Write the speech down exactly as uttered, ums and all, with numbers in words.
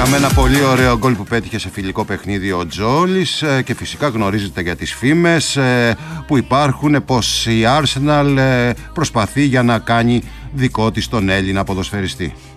Με ένα πολύ ωραίο γκολ που πέτυχε σε φιλικό παιχνίδι ο Τζόλης, και φυσικά γνωρίζετε για τις φήμες που υπάρχουν πως η Arsenal προσπαθεί για να κάνει δικό της τον Έλληνα ποδοσφαιριστή.